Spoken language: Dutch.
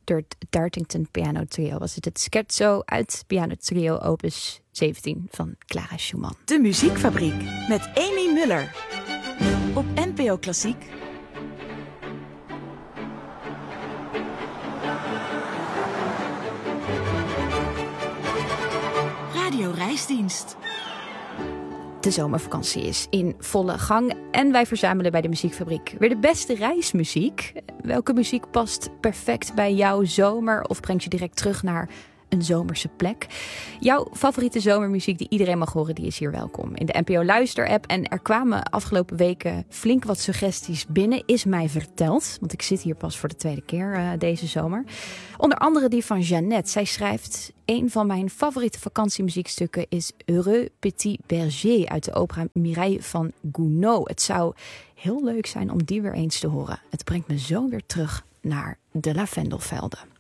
door het Dartington Piano Trio was het scherzo uit Piano Trio opus 17 van Clara Schumann. De Muziekfabriek met Amy Muller op NPO Klassiek. Radio Reisdienst. De zomervakantie is in volle gang en wij verzamelen bij de Muziekfabriek weer de beste reismuziek. Welke muziek past perfect bij jouw zomer of brengt je direct terug naar een zomerse plek? Jouw favoriete zomermuziek die iedereen mag horen, die is hier welkom in de NPO Luister-app. En er kwamen afgelopen weken flink wat suggesties binnen, is mij verteld. Want ik zit hier pas voor de tweede keer deze zomer. Onder andere die van Jeannette. Zij schrijft: een van mijn favoriete vakantiemuziekstukken is Heureux Petit Berger uit de opera Mireille van Gounod. Het zou heel leuk zijn om die weer eens te horen. Het brengt me zo weer terug naar de Lavendelvelden.